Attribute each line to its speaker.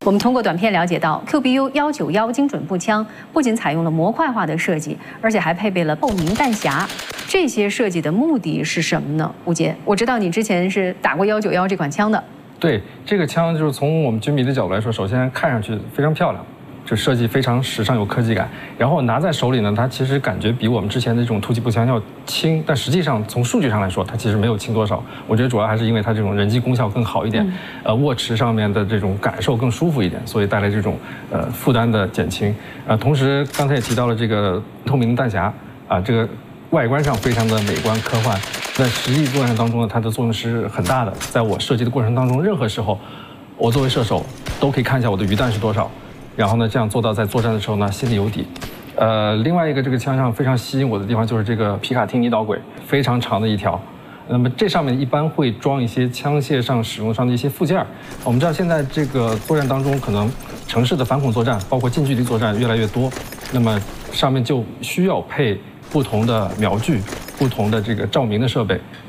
Speaker 1: 我们通过短片了解到 ，QBU191精准步枪不仅采用了模块化的设计，而且还配备了透明弹匣。这些设计的目的是什么呢？吴杰，我知道你之前是打过191这款枪的。
Speaker 2: 对，这个枪就是从我们军迷的角度来说，首先看上去非常漂亮。 就设计非常时尚有科技感，然后拿在手里呢，它其实感觉比我们之前的这种突击步枪要轻，但实际上从数据上来说，它其实没有轻多少。我觉得主要还是因为它这种人机功效更好一点，握持上面的这种感受更舒服一点，所以带来这种负担的减轻。同时刚才也提到了这个透明弹匣这个外观上非常的美观科幻，在实际作战当中呢，它的作用是很大的。在我射击的过程当中，任何时候，我作为射手都可以看一下我的余弹是多少。 然后呢，这样做到在作战的时候呢，心里有底。另外一个这个枪上非常吸引我的地方就是这个皮卡汀尼导轨，非常长的一条。那么这上面一般会装一些枪械上使用上的一些附件。我们知道现在这个作战当中，可能城市的反恐作战，包括近距离作战越来越多，那么上面就需要配不同的瞄具、不同的这个照明的设备。